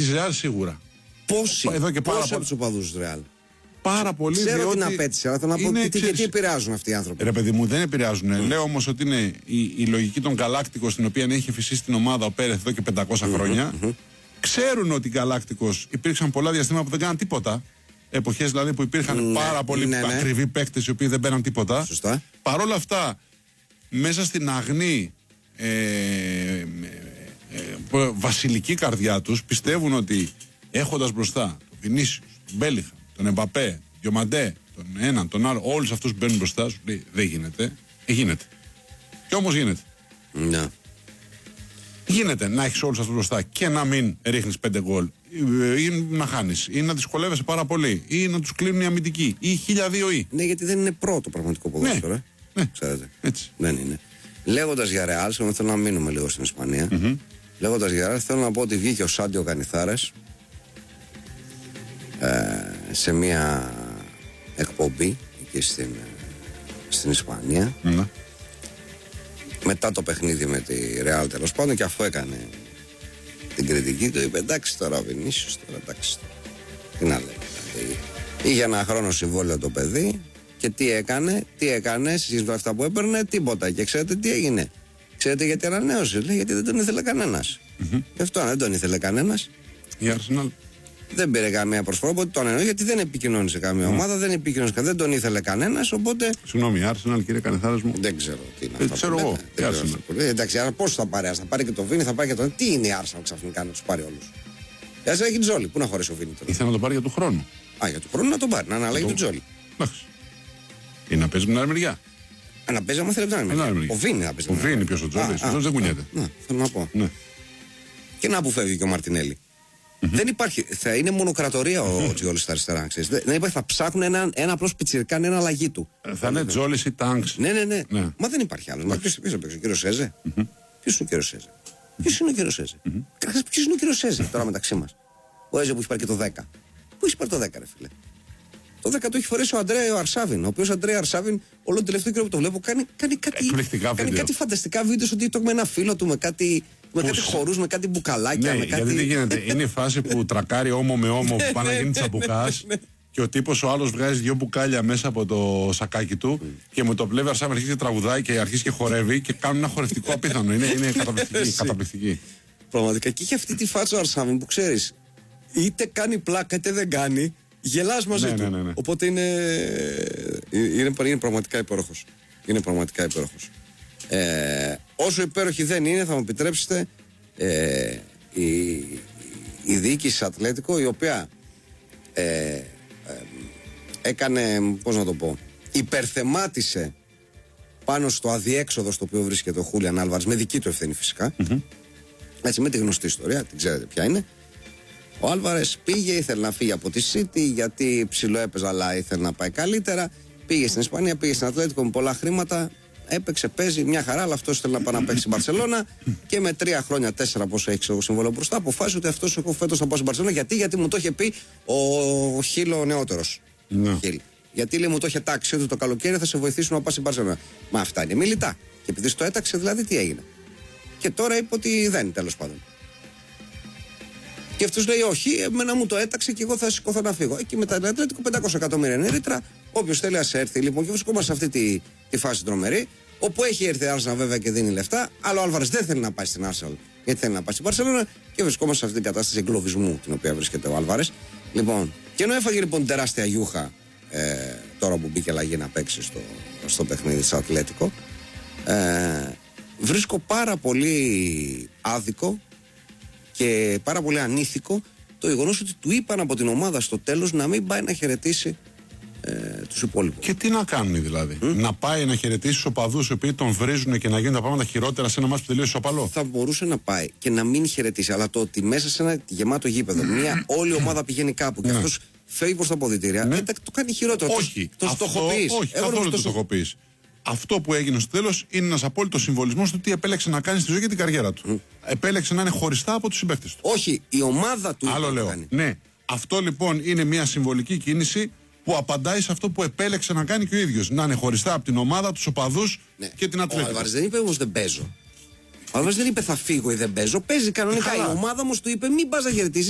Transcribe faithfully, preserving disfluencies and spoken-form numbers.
Τη Ρεάλ σίγουρα. Πόσοι, εδώ και πάρα πόσοι πολύ... από τους οπαδούς Ρεάλ. Πάρα πολύ. Ξέρω διότι την απέτηση, αλλά θέλω να πω τι, γιατί επηρεάζουν αυτοί οι άνθρωποι. Ρε παιδί μου, δεν επηρεάζουν. Mm. Λέω όμως ότι είναι η, η λογική των Γκαλάκτικος, την οποία έχει φυσήσει την ομάδα ο Πέρεθ εδώ και πεντακόσια mm-hmm, χρόνια. Mm-hmm. Ξέρουν ότι οι Γκαλάκτικος υπήρξαν πολλά διαστήματα που δεν κάναν τίποτα. Εποχές δηλαδή που υπήρχαν ναι, πάρα πολλοί ναι, ναι. ακριβοί παίκτες οι οποίοι δεν παίρναν τίποτα. Σωστά. Παρ' όλα αυτά, μέσα στην αγνή ε, ε, ε, βασιλική καρδιά τους, πιστεύουν ότι έχοντας μπροστά τον Βινίσιους, τον Μπέλιχαμ, τον Εμπαπέ, τον Διομαντέ, τον έναν, τον άλλο, όλους αυτούς που μπαίνουν μπροστά σου, λέει δεν γίνεται. Ε, γίνεται. Και όμως γίνεται. Ναι. Γίνεται να έχεις όλους αυτούς μπροστά και να μην ρίχνεις πέντε γκολ, ή να χάνεις, ή να δυσκολεύεσαι πάρα πολύ, ή να τους κλείνουν οι αμυντικοί, ή χίλια δύο ή. Ναι, γιατί δεν είναι πρώτο πραγματικό ποδόσφαιρο. Ναι, ναι. Ξέρετε. Έτσι. Δεν είναι. Λέγοντας για Ρεάλ, θέλω να μείνουμε λίγο στην Ισπανία. Mm-hmm. Λέγοντας για Ρεάλ, θέλω να πω ότι βγήκε ο Σάντιο Κανιθάρες ε, σε μια εκπομπή εκεί στην, στην Ισπανία. Mm-hmm. Μετά το παιχνίδι με τη Ρεάλ, τέλος πάντων, και αφού έκανε την κριτική του, είπε εντάξει τώρα ο Βινίσιους, τώρα εντάξει. Τι να λέμε. Δηλαδή, είχε ένα χρόνο συμβόλαιο το παιδί και τι έκανε, τι έκανε, σχέση με αυτά που έπαιρνε, τίποτα. Και ξέρετε τι έγινε. Ξέρετε γιατί ανανέωσε, λέει, γιατί δεν τον ήθελε κανένας. Mm-hmm. Γι' αυτό δεν τον ήθελε κανένας. Η Arsenal. Δεν πήρε καμία προσφορά, οπότε τον εννοεί γιατί δεν επικοινώνησε καμία mm. ομάδα, δεν επικοινώνησε, δεν τον ήθελε κανένας, οπότε. Συγγνώμη, η Arsenal, κύριε Κανιθάρες μου. Δεν ξέρω τι είναι ε, αυτό. Ξέρω εγώ. Εντάξει, άρα πώς θα πάρει, θα πάρει και το Βίνι, θα πάρει και τον. Τι είναι η Arsenal ξαφνικά να του πάρει όλους. Η Arsenal έχει Τζόλι, πού να χωρέσει ο Βίνι τώρα. Ήθελα να το πάρει για του χρόνου. Α, για του χρόνου να τον πάρει, να αναλέγει τον Τζόλι. Εντάξει. Ή να παίζει με την άλλη μεριά. Να παίζει, άμα θέλει την άλλη μεριά. Ο Βίνι να παίζει. Ο Βίνι ποιο ο Τζόλι. Ο Τζόλι δεν κουνιέται. Θέλω να πω. Και να που φεύγει και ο Μαρτινέλη. Mm-hmm. Δεν υπάρχει. Θα είναι μονοκρατορία ο mm-hmm. Τζιόλης στα αριστερά. Ξέρεις. Δεν υπάρχει. Θα ψάχνουν ένα, ένα απλό πιτσιρικά, ένα αλλαγή του. Ε, θα είναι Τζιόλης ή Τάγκς. Ναι, ναι, ναι, ναι. Μα δεν υπάρχει άλλο. Ποιο θα παίξει, ο κύριο Σέζε. Mm-hmm. Ποιο είναι ο κύριο Σέζε. Ποιο είναι ο κύριο Σέζε. Καταρχάς, ποιο είναι ο κύριο Σέζε τώρα μεταξύ μα. Ο Έζε που έχει πάρει και το δέκα. Πού έχει πάρει το δέκα, ρε φίλε. Το δέκα το έχει φορέσει ο Αντρέα Αρσάβιν. Ο οποίο Αντρέα Αρσάβιν, όλο τον τελευταίο καιρό που το βλέπω, κάνει, κάνει, κάτι, κάνει κάτι φανταστικά βίντεο στο TikTok με ένα φίλο του, με κάτι, με κάτι χορούς, με κάτι μπουκαλάκια. Ναι, με κάτι... γιατί τι γίνεται. Είναι η φάση που τρακάρει όμο με όμο που πάνε να γίνει τσαμπουκάς και ο τύπος ο άλλος βγάζει δύο μπουκάλια μέσα από το σακάκι του mm. και με το πλεύρη Αρσάβιν αρχίζει και τραγουδάει και αρχίζει και χορεύει και κάνουν ένα χορευτικό απίθανο. Είναι, είναι καταπληκτική, καταπληκτική. Πραγματικά. Και είχε αυτή τη φάτσα ο Αρσάβιν που ξέρεις, είτε κάνει πλάκα είτε δεν κάνει. Γελάς μαζί ναι, του. Ναι, ναι, ναι. Οπότε είναι, είναι, είναι πραγματικά υπέροχος. Είναι πραγματικά υπέροχος. Ε, όσο υπέροχη δεν είναι, θα μου επιτρέψετε, ε, η, η διοίκηση της Ατλέτικο, η οποία ε, ε, έκανε, πώς να το πω, υπερθεμάτισε πάνω στο αδιέξοδο στο οποίο βρίσκεται ο Χούλιαν Άλβαρες, με δική του ευθύνη φυσικά. Mm-hmm. Έτσι, με τη γνωστή ιστορία, την ξέρετε ποια είναι. Ο Άλβαρες πήγε, ήθελε να φύγει από τη City γιατί ψιλοέπαιζε, αλλά ήθελε να πάει καλύτερα. Πήγε στην Ισπανία, πήγε στην Ατλέτικο με πολλά χρήματα. Έπαιξε, παίζει μια χαρά, αλλά αυτό θέλει να πάει να παίξει στην Μπαρσελόνα. Και με τρία χρόνια, τέσσερα πόσο έχει το συμβόλαιο μπροστά, αποφάσισε ότι αυτό εγώ φέτος θα πάω στην Μπαρσελόνα. Γιατί, γιατί μου το είχε πει ο Χίλ ο νεότερος. No. Γιατί λέει, μου το είχε τάξει ότι το καλοκαίρι θα σε βοηθήσουν να πας στην Μπαρσελόνα. Μα αυτά είναι μιλητά. Και επειδή το έταξε, δηλαδή τι έγινε. Και τώρα είπε ότι δεν είναι, τέλος πάντων. Και αυτός λέει όχι, εμένα μου το έταξε και εγώ θα σηκωθώ να φύγω. Εκεί μετά την Ατλέτικο πεντακόσια εκατομμύρια είναι ρήτρα. Όποιος θέλει ας έρθει λοιπόν, και βρισκόμαστε σε αυτή τη, τη φάση τρομερή. Όπου έχει έρθει η Arsenal βέβαια και δίνει λεφτά, αλλά ο Άλβαρες δεν θέλει να πάει στην Arsenal γιατί θέλει να πάει στην Barcelona και βρισκόμαστε σε αυτή την κατάσταση εγκλωβισμού την οποία βρίσκεται ο Άλβαρες. Λοιπόν, και ενώ έφαγε λοιπόν τεράστια γιούχα ε, τώρα που μπήκε αλλαγή να παίξει στο, στο παιχνίδι της Ατλέτικο, ε, βρίσκω πάρα πολύ άδικο και πάρα πολύ ανήθικο το γεγονός ότι του είπαν από την ομάδα στο τέλος να μην πάει να χαιρετήσει ε, τους υπόλοιπους. Και τι να κάνουν δηλαδή, mm? να πάει να χαιρετήσει τους οπαδούς οι οποίοι τον βρίζουν και να γίνουν τα πράγματα χειρότερα σε ένα μάτς που τελείωσε ισοπαλό. Θα μπορούσε να πάει και να μην χαιρετήσει, αλλά το ότι μέσα σε ένα γεμάτο γήπεδο μια όλη ομάδα πηγαίνει κάπου και ναι. αυτός φεύγει προς τα αποδυτήρια, ναι. το κάνει χειρότερο. Όχι, το στοχοποιείς. Όχι, καθόλου το στοχοποιείς. Αυτό που έγινε στο τέλος είναι ένας απόλυτος συμβολισμός του τι επέλεξε να κάνει στη ζωή και την καριέρα του. Mm. Επέλεξε να είναι χωριστά από τους συμπαίκτες του. Όχι, η ομάδα του. Άλλο λέω. Κάνει. Ναι. Αυτό λοιπόν είναι μια συμβολική κίνηση που απαντάει σε αυτό που επέλεξε να κάνει και ο ίδιος. Να είναι χωριστά από την ομάδα, τους οπαδούς ναι. και την Ατλέτικο. Ο Άλβαρες δεν είπε όμως δεν παίζω. Ο Άλβαρες δεν είπε θα φύγω ή δεν παίζω. Παίζει κανονικά. Η ομάδα όμως του είπε μην πας να χαιρετήσεις.